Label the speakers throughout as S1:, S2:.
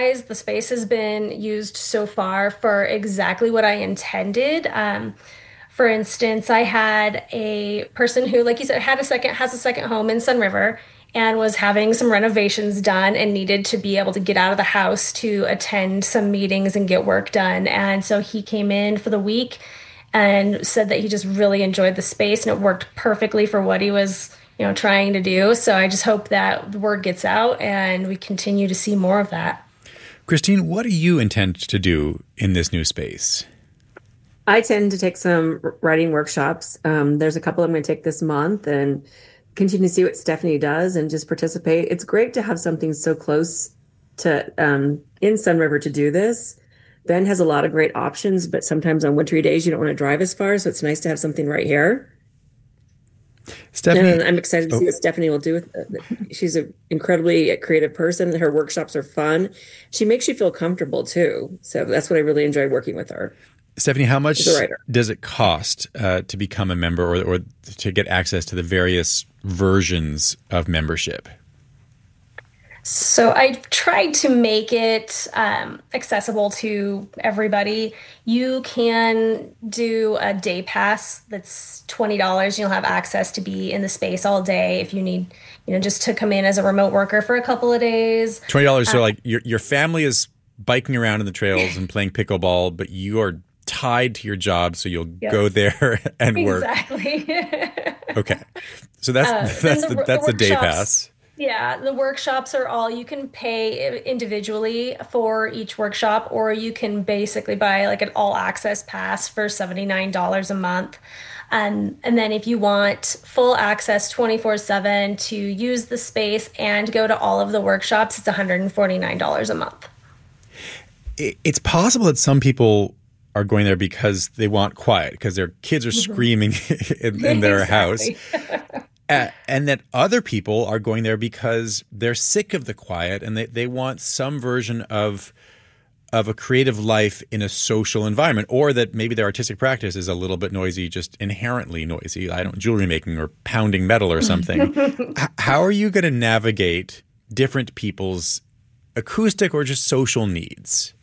S1: wise, the space has been used so far for exactly what I intended. For instance, I had a person who, like you said, has a second home in Sun River and was having some renovations done and needed to be able to get out of the house to attend some meetings and get work done. And so he came in for the week and said that he just really enjoyed the space and it worked perfectly for what he was, trying to do. So I just hope that the word gets out and we continue to see more of that.
S2: Christine, what do you intend to do in this new space?
S3: I tend to take some writing workshops. There's a couple I'm going to take this month and continue to see what Stephanie does and just participate. It's great to have something so close to in Sun River to do this. Bend has a lot of great options, but sometimes on wintry days you don't want to drive as far, so it's nice to have something right here.
S2: Stephanie,
S3: and I'm excited to see what Stephanie will do with it. She's an incredibly creative person. Her workshops are fun. She makes you feel comfortable too. So that's what I really enjoy working with her.
S2: Stephanie, how much does it cost to become a member or to get access to the various versions of membership?
S1: So I tried to make it accessible to everybody. You can do a day pass that's $20. You'll have access to be in the space all day if you need, just to come in as a remote worker for a couple of days.
S2: $20. So like your family is biking around in the trails and playing pickleball, but you are tied to your job, so you'll go there and work.
S1: Exactly.
S2: Okay. So that's the day pass.
S1: Yeah, the workshops are all, you can pay individually for each workshop, or you can basically buy like an all access pass for $79 a month. And then if you want full access 24/7 to use the space and go to all of the workshops, it's $149 a month.
S2: It's possible that some people are going there because they want quiet, because their kids are screaming in their house. And that other people are going there because they're sick of the quiet and they want some version of a creative life in a social environment, or that maybe their artistic practice is a little bit noisy, just inherently noisy. Jewelry making or pounding metal or something. How are you going to navigate different people's acoustic or just social needs?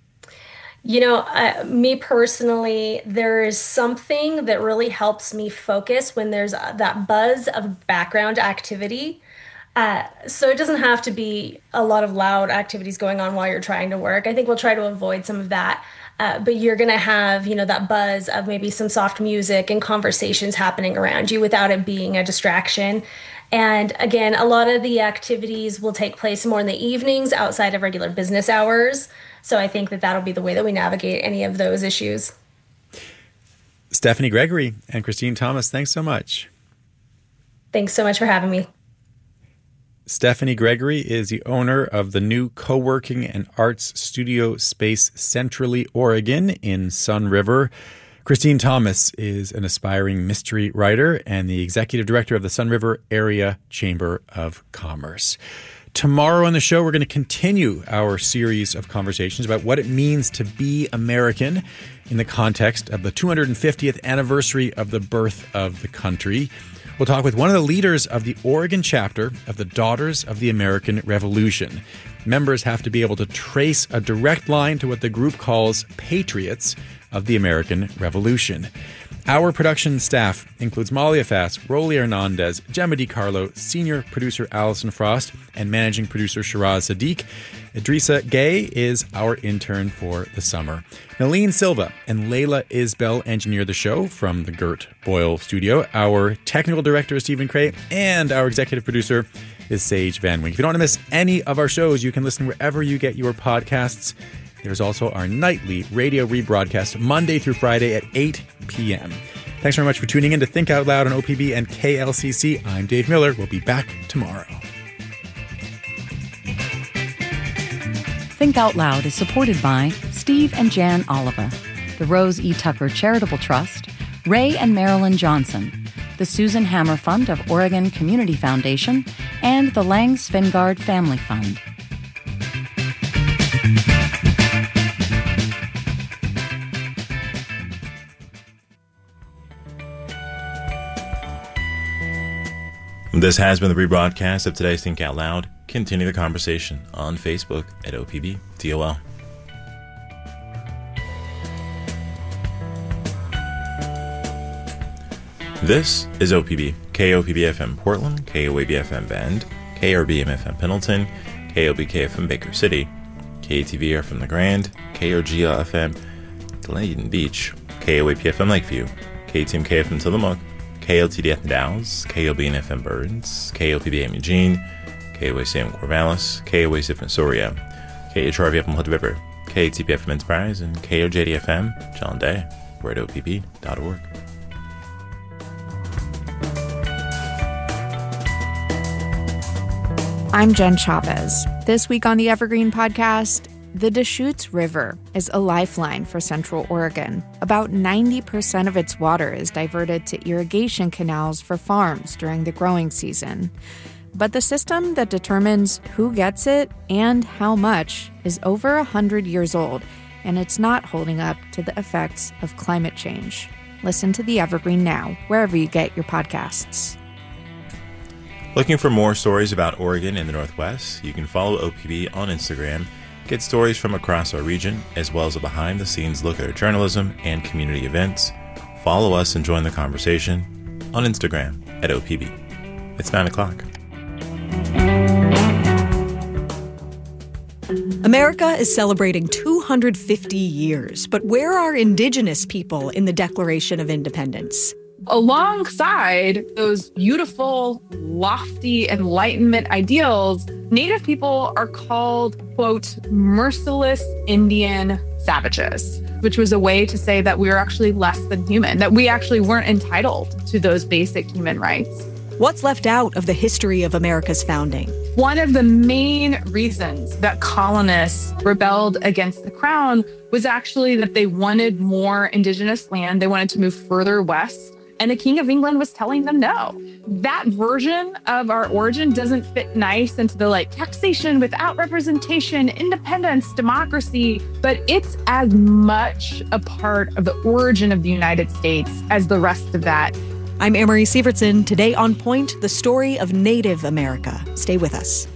S1: Me personally, there is something that really helps me focus when there's that buzz of background activity. So it doesn't have to be a lot of loud activities going on while you're trying to work. I think we'll try to avoid some of that. But you're going to have, that buzz of maybe some soft music and conversations happening around you without it being a distraction. And again, a lot of the activities will take place more in the evenings outside of regular business hours. So I think that that'll be the way that we navigate any of those issues.
S2: Stephanie Gregory and Christine Thomas, thanks so much.
S1: Thanks so much for having me.
S2: Stephanie Gregory is the owner of the new co-working and arts studio space Centrally Oregon in Sun River. Christine Thomas is an aspiring mystery writer and the executive director of the Sun River Area Chamber of Commerce. Tomorrow on the show, we're going to continue our series of conversations about what it means to be American in the context of the 250th anniversary of the birth of the country. We'll talk with one of the leaders of the Oregon chapter of the Daughters of the American Revolution. Members have to be able to trace a direct line to what the group calls patriots of the American Revolution. Our production staff includes Malia Fass, Rolly Hernandez, Gemma DiCarlo, senior producer Allison Frost, and managing producer Shiraz Sadiq. Idrissa Gay is our intern for the summer. Nalene Silva and Layla Isbell engineer the show from the Gert Boyle studio. Our technical director is Stephen Cray, and our executive producer is Sage Van Wink. If you don't want to miss any of our shows, you can listen wherever you get your podcasts. There's also our nightly radio rebroadcast Monday through Friday at 8 p.m. Thanks very much for tuning in to Think Out Loud on OPB and KLCC. I'm Dave Miller. We'll be back tomorrow.
S4: Think Out Loud is supported by Steve and Jan Oliva, the Rose E. Tucker Charitable Trust, Ray and Marilyn Johnson, the Susan Hammer Fund of Oregon Community Foundation, and the Lang Svengard Family Fund.
S5: This has been the rebroadcast of today's Think Out Loud. continue the conversation on Facebook at OPB DOL. This is OPB, KOPB FM Portland, KOAB FM Bend, KRBM FM Pendleton, KOBK FM Baker City, KATV FM La Grande, KRGL FM Dunedin Beach, KOAP FM Lakeview, KTMK FM Tillamook, KLTD FM Dalles, KOBN FM Burns, KOPB FM Eugene, KOAC FM Corvallis, KOAC FM Soria, KHRV FM Hood River, KTP FM Enterprise, and KOJD FM John Day. We're at OPB.org.
S6: I'm Jen Chavez. This week on the Evergreen Podcast, the Deschutes River is a lifeline for Central Oregon. About 90% of its water is diverted to irrigation canals for farms during the growing season. But the system that determines who gets it and how much is over 100 years old, and it's not holding up to the effects of climate change. Listen to the Evergreen now, wherever you get your podcasts.
S5: Looking for more stories about Oregon and the Northwest? You can follow OPB on Instagram, get stories from across our region, as well as a behind-the-scenes look at our journalism and community events. Follow us and join the conversation on Instagram at OPB. It's 9 o'clock.
S7: America is celebrating 250 years, but where are Indigenous people in the Declaration of Independence?
S8: Alongside those beautiful, lofty Enlightenment ideals, Native people are called, quote, merciless Indian savages, which was a way to say that we were actually less than human, that we actually weren't entitled to those basic human rights.
S7: What's left out of the history of America's founding?
S8: One of the main reasons that colonists rebelled against the crown was actually that they wanted more Indigenous land. They wanted to move further west. And the King of England was telling them no. That version of our origin doesn't fit nice into the taxation without representation, independence, democracy, but it's as much a part of the origin of the United States as the rest of that.
S7: I'm Amory Sievertson. Today on Point, the story of Native America. Stay with us.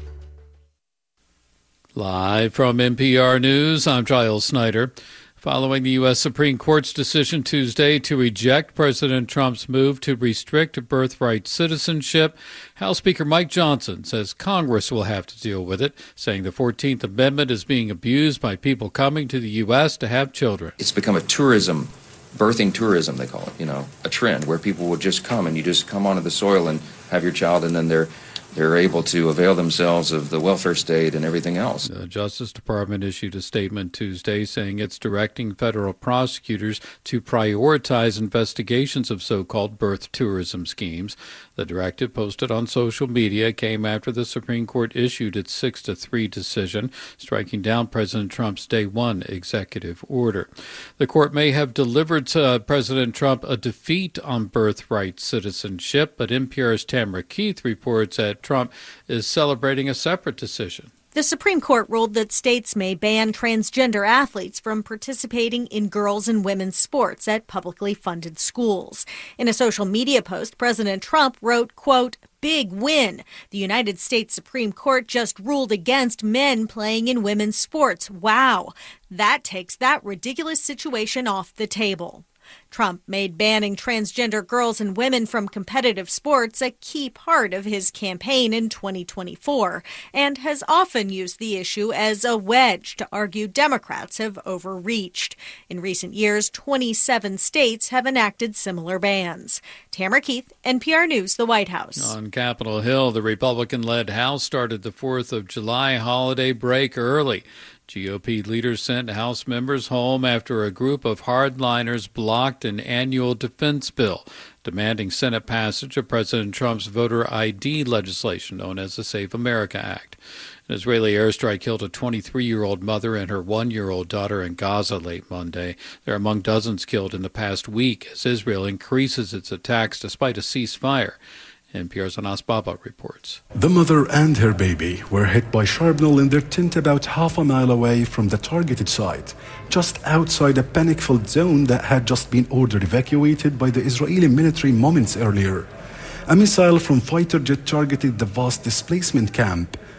S9: Live from NPR News, I'm Giles Snyder. Following the U.S. Supreme Court's decision Tuesday to reject President Trump's move to restrict birthright citizenship, House Speaker Mike Johnson says Congress will have to deal with it, saying the 14th Amendment is being abused by people coming to the U.S. to have children.
S10: It's become a birthing tourism, they call it, a trend where people will just come and you just come onto the soil and have your child, and then they're able to avail themselves of the welfare state and everything else.
S9: The Justice Department issued a statement Tuesday saying it's directing federal prosecutors to prioritize investigations of so-called birth tourism schemes. The directive, posted on social media, came after the Supreme Court issued its 6-3 decision, striking down President Trump's Day 1 executive order. The court may have delivered to President Trump a defeat on birthright citizenship, but NPR's Tamara Keith reports that Trump is celebrating a separate decision.
S11: The Supreme Court ruled that states may ban transgender athletes from participating in girls' and women's sports at publicly funded schools. In a social media post, President Trump wrote, quote, "Big win. The United States Supreme Court just ruled against men playing in women's sports. Wow. That takes that ridiculous situation off the table." Trump made banning transgender girls and women from competitive sports a key part of his campaign in 2024 and has often used the issue as a wedge to argue Democrats have overreached. In recent years, 27 states have enacted similar bans. Tamara Keith, NPR News, the White House.
S9: On Capitol Hill, the Republican-led House started the 4th of July holiday break early. GOP leaders sent House members home after a group of hardliners blocked an annual defense bill demanding Senate passage of President Trump's voter ID legislation known as the Save America Act. An Israeli airstrike killed a 23-year-old mother and her 1-year-old daughter in Gaza late Monday. They're among dozens killed in the past week as Israel increases its attacks despite a ceasefire. NPR's Anas Baba reports.
S12: The mother and her baby were hit by shrapnel in their tent about half a mile away from the targeted site, just outside a panic-filled zone that had just been ordered evacuated by the Israeli military moments earlier. A missile from fighter jet targeted the vast displacement camp.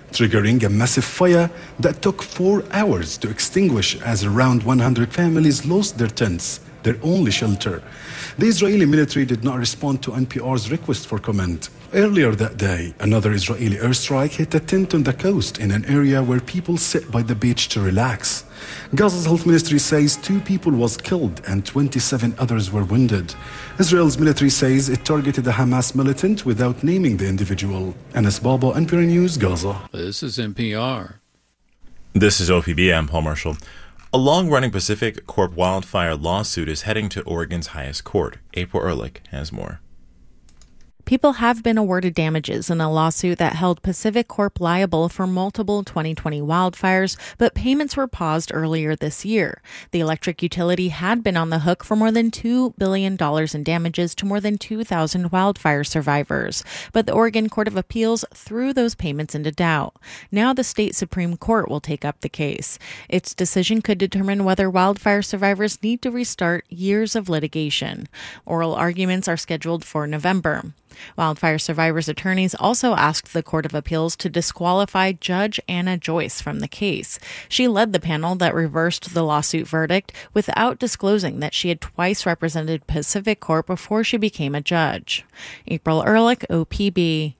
S12: triggering a massive fire that took 4 hours to extinguish as around 100 families lost their tents, their only shelter. The Israeli military did not respond to NPR's request for comment. Earlier that day, another Israeli airstrike hit a tent on the coast in an area where people sit by the beach to relax. Gaza's health ministry says 2 people was killed and 27 others were wounded. Israel's military says it targeted a Hamas militant without naming the individual. Anas Baba, NPR News, Gaza.
S9: This is NPR.
S5: This is OPB. I'm Paul Marshall. A long-running Pacific Corp wildfire lawsuit is heading to Oregon's highest court. April Ehrlich has more.
S13: People have been awarded damages in a lawsuit that held Pacific Corp liable for multiple 2020 wildfires, but payments were paused earlier this year. The electric utility had been on the hook for more than $2 billion in damages to more than 2,000 wildfire survivors, but the Oregon Court of Appeals threw those payments into doubt. Now the state Supreme Court will take up the case. Its decision could determine whether wildfire survivors need to restart years of litigation. Oral arguments are scheduled for November. Wildfire survivors' attorneys also asked the Court of Appeals to disqualify Judge Anna Joyce from the case. She led the panel that reversed the lawsuit verdict without disclosing that she had twice represented Pacific Corp before she became a judge. April Ehrlich, OPB.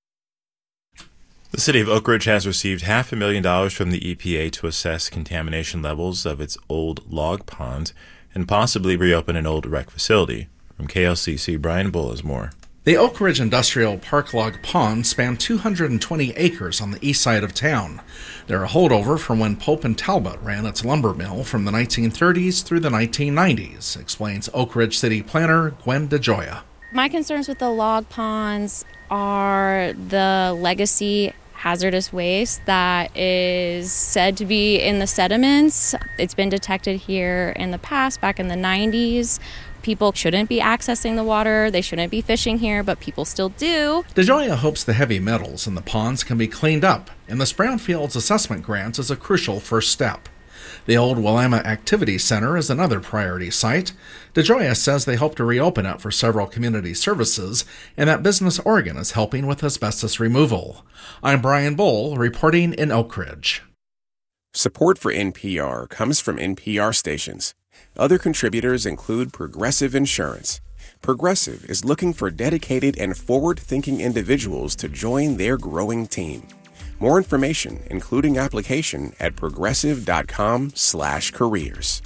S5: The city of Oak Ridge has received $500,000 from the EPA to assess contamination levels of its old log pond and possibly reopen an old rec facility. From KLCC, Brian Bull has more.
S14: The Oak Ridge Industrial Park Log Pond spanned 220 acres on the east side of town. They're a holdover from when Pope and Talbot ran its lumber mill from the 1930s through the 1990s, explains Oak Ridge City Planner Gwen DeGioia.
S15: My concerns with the log ponds are the legacy hazardous waste that is said to be in the sediments. It's been detected here in the past, back in the 90s. People shouldn't be accessing the water. They shouldn't be fishing here, but people still do.
S14: DeGioia hopes the heavy metals in the ponds can be cleaned up, and this Brownfields assessment grant is a crucial first step. The old Willamette Activity Center is another priority site. DeGioia says they hope to reopen it for several community services, and that Business Oregon is helping with asbestos removal. I'm Brian Bull, reporting in Oak Ridge.
S16: Support for NPR comes from NPR stations. Other contributors include Progressive Insurance. Progressive is looking for dedicated and forward-thinking individuals to join their growing team. More information, including application, at progressive.com/careers.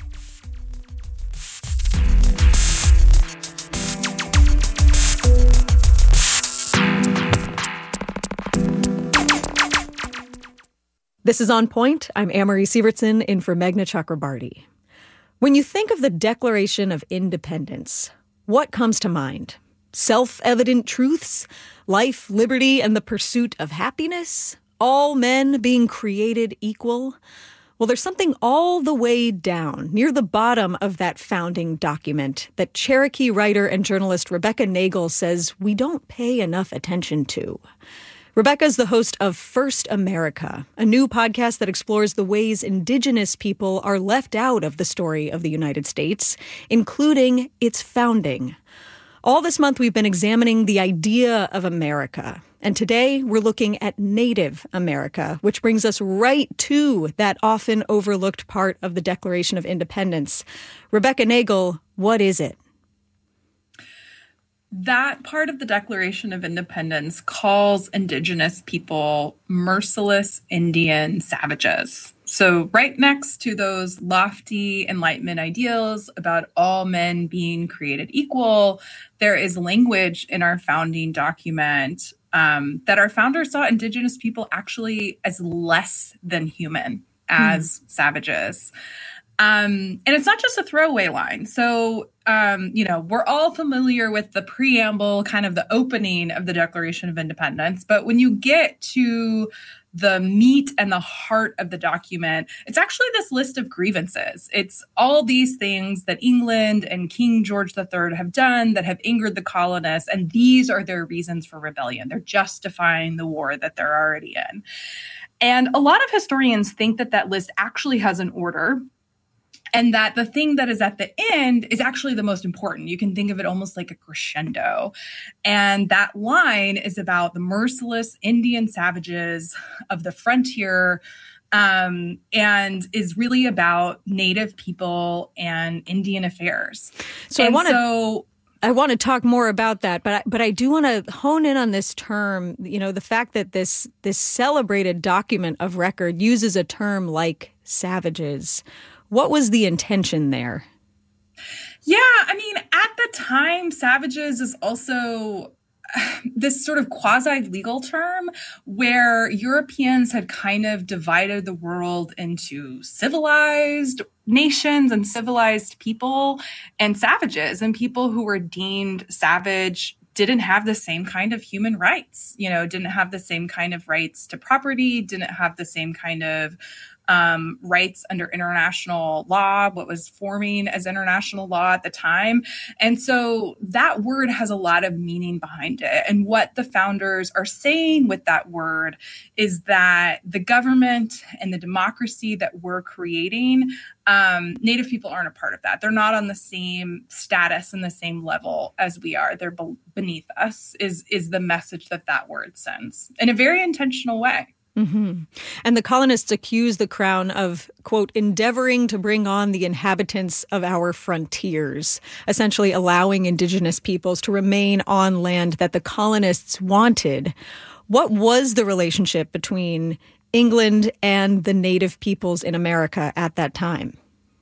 S7: This is On Point. I'm Amory Sievertson in for Meghna Chakrabarty. When you think of the Declaration of Independence, what comes to mind? Self-evident truths? Life, liberty, and the pursuit of happiness? All men being created equal? Well, there's something all the way down, near the bottom of that founding document, that Cherokee writer and journalist Rebecca Nagle says we don't pay enough attention to. Rebecca is the host of First America, a new podcast that explores the ways Indigenous people are left out of the story of the United States, including its founding. All this month, we've been examining the idea of America. And today, we're looking at Native America, which brings us right to that often overlooked part of the Declaration of Independence. Rebecca Nagle, what is it?
S17: That part of the Declaration of Independence calls Indigenous people merciless Indian savages. So right next to those lofty Enlightenment ideals about all men being created equal, there is language in our founding document that our founders saw Indigenous people actually as less than human, as savages. And it's not just a throwaway line. So, we're all familiar with the preamble, kind of the opening of the Declaration of Independence. But when you get to the meat and the heart of the document, it's actually this list of grievances. It's all these things that England and King George III have done that have angered the colonists. And these are their reasons for rebellion. They're justifying the war that they're already in. And a lot of historians think that that list actually has an order. and that the thing that is at the end is actually the most important. You can think of it almost like a crescendo. And that line is about the merciless Indian savages of the frontier, and is really about Native people and Indian affairs.
S7: So I want to talk more about that, but I do want to hone in on this term. You know, the fact that this celebrated document of record uses a term like savages. What was the intention there?
S17: Yeah, I mean, at the time, savages is also this sort of quasi-legal term where Europeans had kind of divided the world into civilized nations and civilized people and savages, and people who were deemed savage didn't have the same kind of human rights, didn't have the same kind of rights to property, didn't have the same kind of rights under international law, what was forming as international law at the time. And so that word has a lot of meaning behind it. And what the founders are saying with that word is that the government and the democracy that we're creating, Native people aren't a part of that. They're not on the same status and the same level as we are. They're beneath us, is the message that word sends in a very intentional way.
S7: Mm-hmm. And the colonists accused the crown of, quote, endeavoring to bring on the inhabitants of our frontiers, essentially allowing indigenous peoples to remain on land that the colonists wanted. What was the relationship between England and the native peoples in America at that time?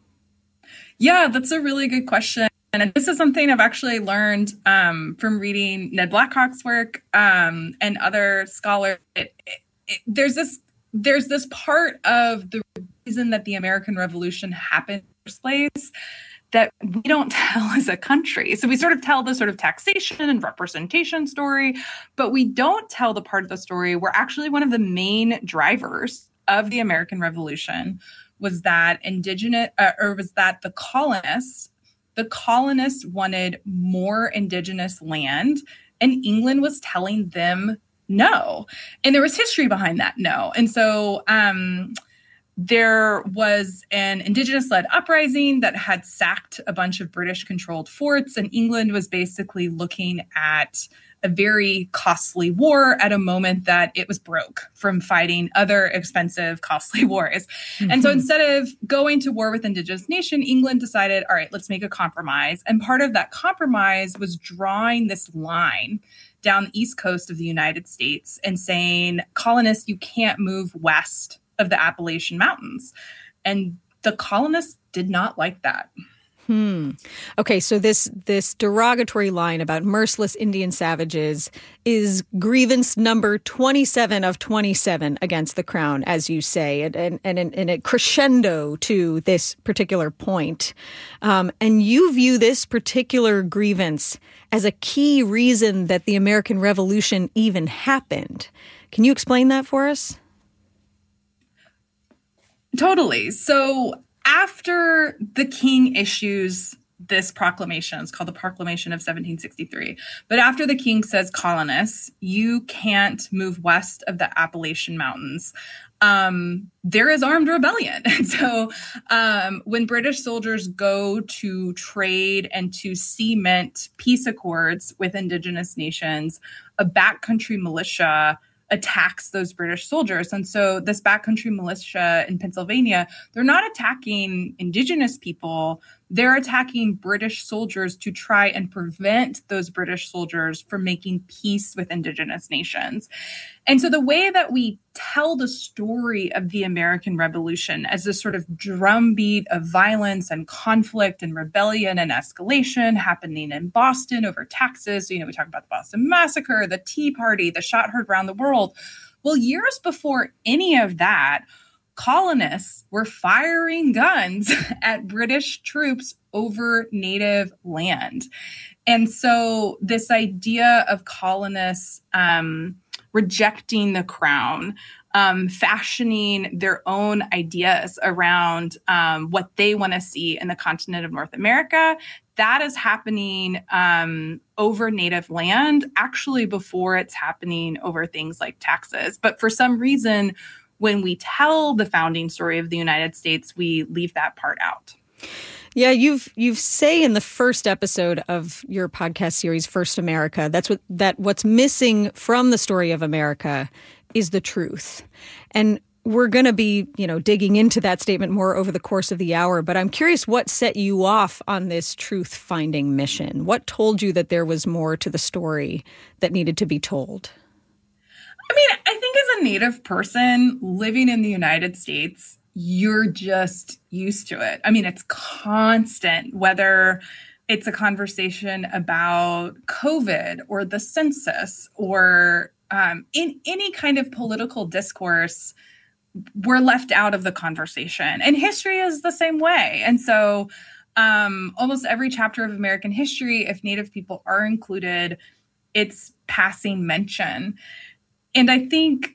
S17: Yeah, that's a really good question. And this is something I've actually learned from reading Ned Blackhawk's work and other scholars. There's this part of the reason that the American Revolution happened in the first place that we don't tell as a country. So we sort of tell the sort of taxation and representation story, but we don't tell the part of the story where actually one of the main drivers of the American Revolution was that the colonists wanted more indigenous land, and England was telling them no. And there was history behind that no. And so there was an indigenous-led uprising that had sacked a bunch of British-controlled forts, and England was basically looking at a very costly war at a moment that it was broke from fighting other expensive, costly wars. Mm-hmm. And so instead of going to war with indigenous nation, England decided, all right, let's make a compromise. And part of that compromise was drawing this line down the east coast of the United States and saying, colonists, you can't move west of the Appalachian Mountains. And the colonists did not like that.
S7: Okay, so this derogatory line about merciless Indian savages is grievance number 27 of 27 against the crown, as you say, and a crescendo to this particular point. And you view this particular grievance as a key reason that the American Revolution even happened. Can you explain that for us?
S17: Totally. So after the king issues this proclamation, it's called the Proclamation of 1763. But after the king says, colonists, you can't move west of the Appalachian Mountains, there is armed rebellion. And so when British soldiers go to trade and to cement peace accords with indigenous nations, a backcountry militia attacks those British soldiers. And so this backcountry militia in Pennsylvania, they're not attacking indigenous people. They're attacking British soldiers to try and prevent those British soldiers from making peace with indigenous nations. And so the way that we tell the story of the American Revolution as this sort of drumbeat of violence and conflict and rebellion and escalation happening in Boston over taxes. So, we talk about the Boston Massacre, the Tea Party, the shot heard around the world. Well, years before any of that, colonists were firing guns at British troops over native land. And so this idea of colonists rejecting the crown, fashioning their own ideas around what they want to see in the continent of North America, that is happening over native land, actually before it's happening over things like taxes. But for some reason, when we tell the founding story of the United States, we leave that part out.
S7: Yeah, you've say in the first episode of your podcast series, First America, what's missing from the story of America is the truth. And we're going to be, digging into that statement more over the course of the hour. But I'm curious what set you off on this truth-finding mission? What told you that there was more to the story that needed to be told?
S17: I mean, I think as a Native person living in the United States, you're just used to it. I mean, it's constant, whether it's a conversation about COVID or the census or in any kind of political discourse, we're left out of the conversation. And history is the same way. And so almost every chapter of American history, if Native people are included, it's passing mention. And I think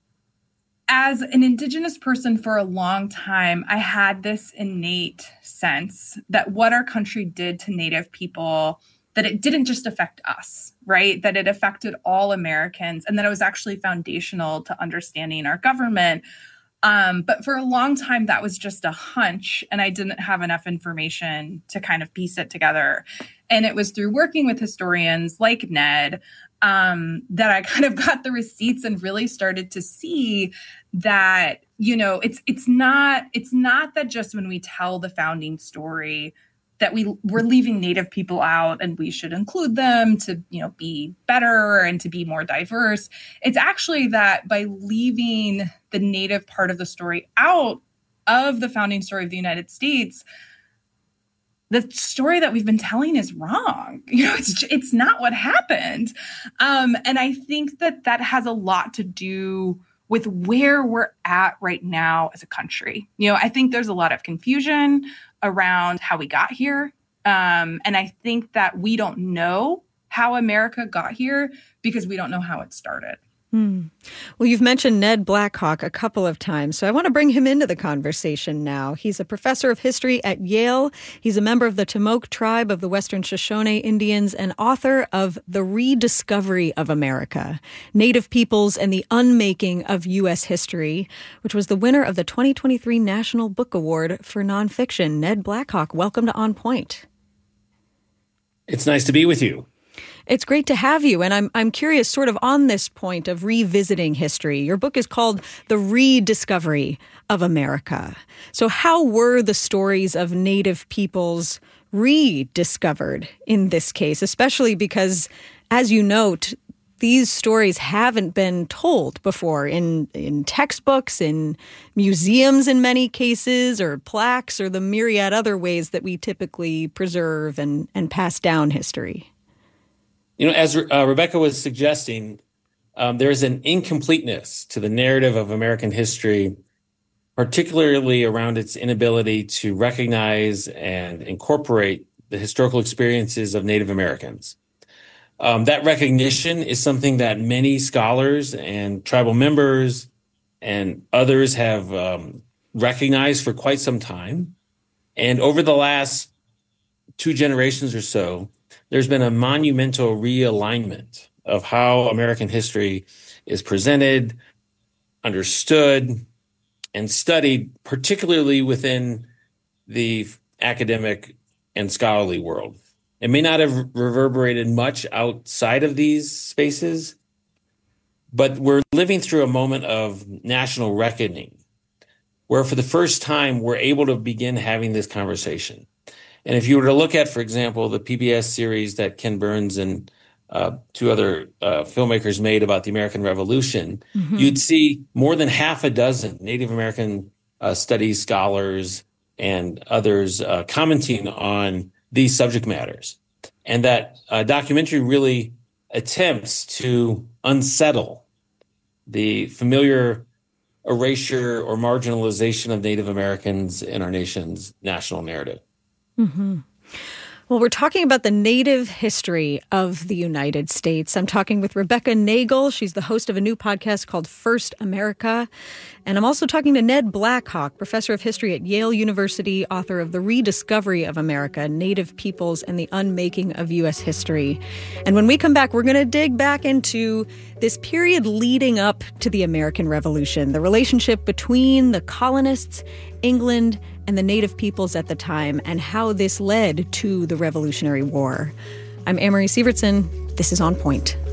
S17: as an Indigenous person for a long time, I had this innate sense that what our country did to Native people, that it didn't just affect us, right? That it affected all Americans, and that it was actually foundational to understanding our government. But for a long time, that was just a hunch, and I didn't have enough information to kind of piece it together. And it was through working with historians like Ned that I kind of got the receipts and really started to see that, it's not that just when we tell the founding story that we're leaving Native people out and we should include them to, be better and to be more diverse. It's actually that by leaving the Native part of the story out of the founding story of the United States, the story that we've been telling is wrong. It's not what happened. And I think that has a lot to do with where we're at right now as a country. I think there's a lot of confusion around how we got here. And I think that we don't know how America got here because we don't know how it started.
S7: Well, you've mentioned Ned Blackhawk a couple of times, so I want to bring him into the conversation now. He's a professor of history at Yale. He's a member of the Timucua tribe of the Western Shoshone Indians and author of The Rediscovery of America, Native Peoples and the Unmaking of U.S. History, which was the winner of the 2023 National Book Award for Nonfiction. Ned Blackhawk, welcome to On Point.
S18: It's nice to be with you.
S7: It's great to have you. And I'm curious, sort of on this point of revisiting history. Your book is called The Rediscovery of America. So how were the stories of Native peoples rediscovered in this case, especially because, as you note, these stories haven't been told before in textbooks, in museums in many cases, or plaques, or the myriad other ways that we typically preserve and pass down history?
S18: As Rebecca was suggesting, there's an incompleteness to the narrative of American history, particularly around its inability to recognize and incorporate the historical experiences of Native Americans. That recognition is something that many scholars and tribal members and others have recognized for quite some time. And over the last 2 generations or so, there's been a monumental realignment of how American history is presented, understood, and studied, particularly within the academic and scholarly world. It may not have reverberated much outside of these spaces, but we're living through a moment of national reckoning, where for the first time, we're able to begin having this conversation. And if you were to look at, for example, the PBS series that Ken Burns and 2 other filmmakers made about the American Revolution, you'd see more than half a dozen Native American studies scholars and others commenting on these subject matters. And that documentary really attempts to unsettle the familiar erasure or marginalization of Native Americans in our nation's national narrative.
S7: Well, we're talking about the native history of the United States. I'm talking with Rebecca Nagle. She's the host of a new podcast called First America. And I'm also talking to Ned Blackhawk, professor of history at Yale University, author of The Rediscovery of America, Native Peoples and the Unmaking of U.S. History. And when we come back, we're going to dig back into this period leading up to the American Revolution, the relationship between the colonists, England, and the native peoples at the time, and how this led to the Revolutionary War. I'm Amory Sievertson. This is On Point.